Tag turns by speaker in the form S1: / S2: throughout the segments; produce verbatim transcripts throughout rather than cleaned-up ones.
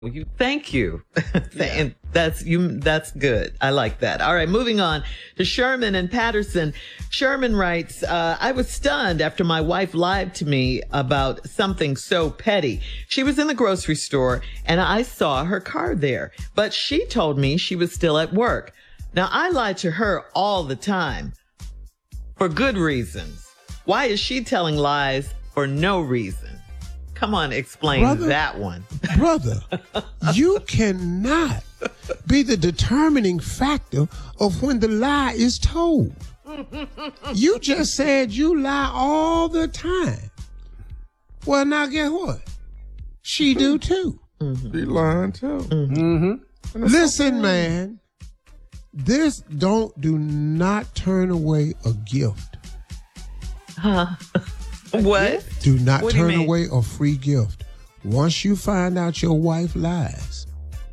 S1: Well, you, thank you. Yeah. And that's you. That's good. I like that. All right, moving on to Sherman and Patterson. Sherman writes, uh, I was stunned after my wife lied to me about something so petty. She was in the grocery store and I saw her car there, but she told me she was still at work. Now, I lie to her all the time for good reasons. Why is she telling lies for no reason? Come on, explain brother, that one.
S2: Brother, you cannot be the determining factor of when the lie is told. You just said you lie all the time. Well, now guess what? She do too.
S3: Mm-hmm. She lying too.
S2: Mm-hmm. Listen, man, this don't do not turn away a gift.
S1: Huh? What?
S2: Do not
S1: what
S2: turn away a free gift. Once you find out your wife lies,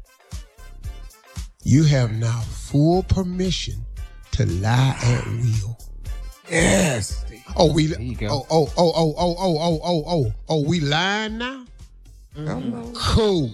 S2: you have now full permission to lie at will.
S3: Yes.
S2: Oh, we. Oh, oh, oh, oh, oh, oh, oh, oh, oh, oh. We lying now?
S1: Mm-hmm.
S2: Cool.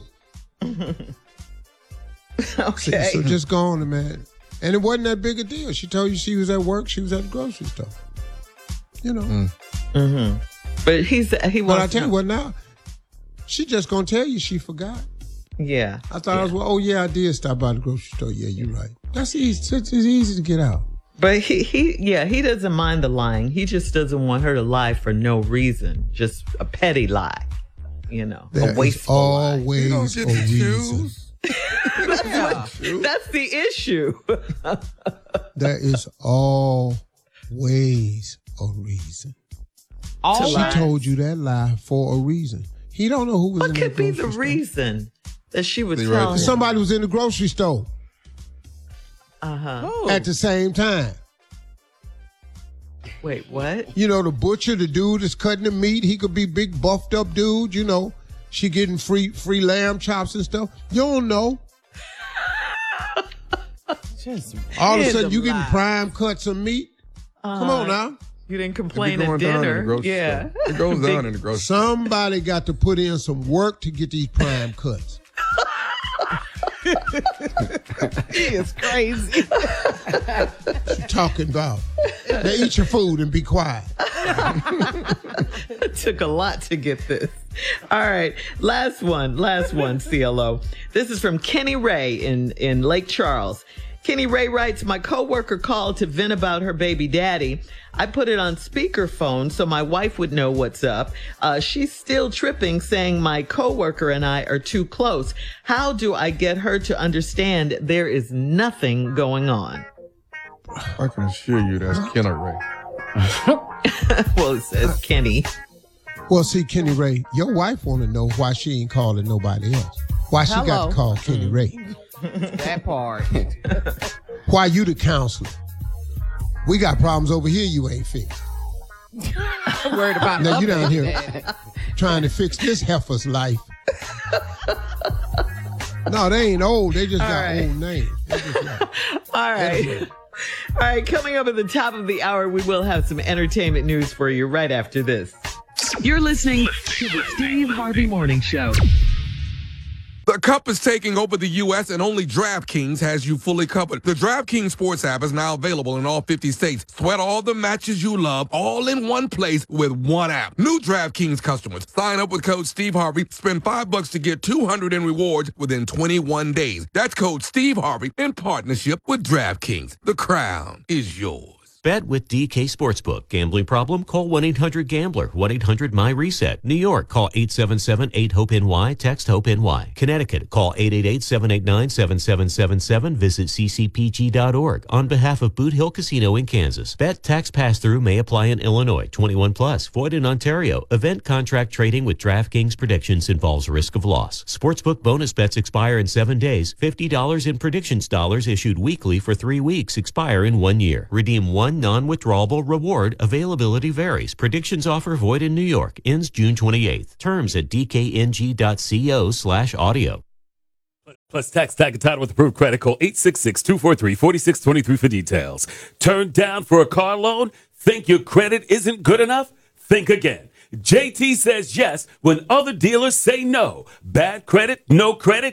S1: Okay.
S2: So, so just go on, man. And it wasn't that big a deal. She told you she was at work. She was at the grocery store. You know.
S3: Mm.
S1: Mm-hmm. But he's he wants.
S2: But I tell you what now, she just gonna tell you she forgot.
S1: Yeah.
S2: I thought
S1: yeah.
S2: I was well. Oh yeah, I did stop by the grocery store. Yeah, you're right. That's easy. It's easy to get out.
S1: But he he yeah he doesn't mind the lying. He just doesn't want her to lie for no reason. Just a petty lie. You know,
S2: there
S1: a wasteful
S2: always
S1: lie.
S3: You don't get
S2: a
S3: to
S2: reason.
S3: choose.
S1: that's,
S3: yeah.
S1: what, that's the issue.
S2: There is always a reason.
S1: All
S2: she
S1: lies.
S2: told you that lie for a reason. He don't know who was
S1: what
S2: in
S1: could
S2: that
S1: be
S2: grocery
S1: the
S2: store.
S1: reason that she was
S3: Right.
S1: telling him?
S2: Somebody was in the grocery store
S1: Uh-huh.
S3: Oh.
S2: at the same time.
S1: Wait, what?
S2: You know, the butcher, the dude that's cutting the meat, he could be big buffed up dude, you know. She getting free free lamb chops and stuff. You don't know.
S1: Just
S2: All of a sudden
S1: random
S2: you getting
S1: lie.
S2: prime cuts of meat.
S1: Uh,
S2: Come on now.
S1: You didn't
S3: It be
S1: complain
S3: going
S1: at
S3: down in the
S1: dinner.
S3: grocery
S1: Yeah.
S3: store. It goes down in the grocery store.
S2: Somebody got to put in some work to get these prime cuts.
S1: He is crazy.
S2: What you talking about? Now eat your food and be quiet.
S1: It took a lot to get this. All right. Last one. Last one, C L O. This is from Kenny Ray in, in Lake Charles. Kenny Ray writes, my coworker called to vent about her baby daddy. I put it on speakerphone so my wife would know what's up. Uh, she's still tripping, saying my coworker and I are too close. How do I get her to understand there is nothing going on?
S3: I can assure you that's Kenny Ray.
S1: Well, it says Kenny.
S2: Well, see, Kenny Ray, your wife want to know why she ain't calling nobody else. Why she got
S4: Hello.
S2: to call Kenny Ray.
S4: That part.
S2: Why you the counselor? We got problems over here you ain't fixed.
S4: I'm worried about
S2: Now you
S4: her
S2: down here
S4: baby.
S2: trying to fix this heifer's life. No, they ain't old. They just
S1: All
S2: got
S1: right.
S2: old names. They just like,
S1: All right. All right. Coming up at the top of the hour, we will have some entertainment news for you right after this.
S5: You're listening to the Steve Harvey Morning Show.
S3: The Cup is taking over the U S and only DraftKings has you fully covered. The DraftKings Sports app is now available in all fifty states. Sweat all the matches you love all in one place with one app. New DraftKings customers, sign up with code Steve Harvey, spend five bucks to get two hundred in rewards within twenty-one days. That's code Steve Harvey in partnership with DraftKings. The crown is yours.
S6: Bet with D K Sportsbook. Gambling problem? Call one eight hundred gambler. one eight hundred my reset. New York, call eight seven seven eight hope N Y. Text HOPE-NY. Connecticut, call eight eight eight seven eight nine seven seven seven seven. Visit c c p g dot org. On behalf of Boot Hill Casino in Kansas. Bet tax pass-through may apply in Illinois. twenty-one plus. Void in Ontario. Event contract trading with DraftKings predictions involves risk of loss. Sportsbook bonus bets expire in seven days. fifty dollars in predictions dollars issued weekly for three weeks. Expire in one year. Redeem one non-withdrawable reward. Availability varies. Predictions offer void in New York. Ends June twenty-eighth. Terms at d k n g dot co slash audio.
S7: Plus tax tag and title with approved credit. Call eight six six, two four three, four six two three for details. Turned down for a car loan? Think your credit isn't good enough? Think again. J T says yes when other dealers say no. Bad credit, no credit.